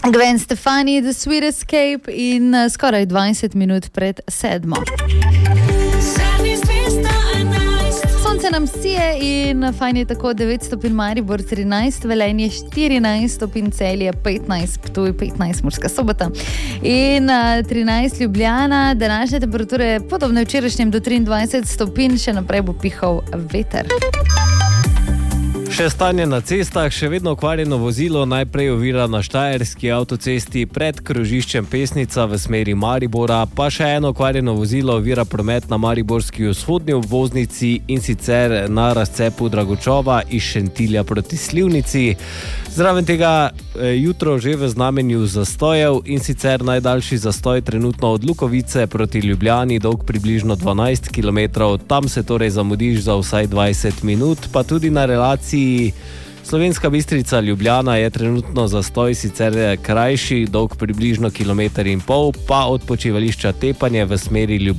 Gwen Stefani, The Sweet Escape in skoraj 20 minut pred 7. Sonce nam sije in fajn je tako, 9 stopinj Maribor, 13, Velenje 14 stopinj, Celje 15, Ptuj 15, Murska Sobota in 13 Ljubljana. Današnje temperature podobne včerajšnjem do 23 stopinj, še naprej bo pihal veter. Še stanje na cestah, še vedno okvarjeno vozilo najprej ovira na štajerski avtocesti pred krožiščem Pesnica v smeri Maribora, pa še eno okvarjeno vozilo ovira promet na mariborski vzhodni obvoznici in sicer na razcepu Dragočova iz Šentilja proti Slivnici. Zraven tega jutro že v znamenju zastojev in sicer najdaljši zastoj trenutno od Lukovice proti Ljubljani, dolg približno 12 km, tam se torej zamudiš za vsaj 20 minut, pa tudi na relaciji Slovenska Bistrica Ljubljana je trenutno zastoj sicer krajši, dolg približno 1,5 km, pa od počivališča Tepanje v smeri Ljubljana